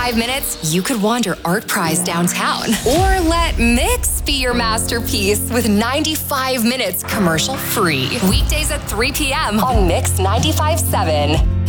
95 minutes, you could wander Art Prize downtown. Or let Mix be your masterpiece with 95 minutes commercial free. Weekdays at 3 p.m. on Mix 95.7.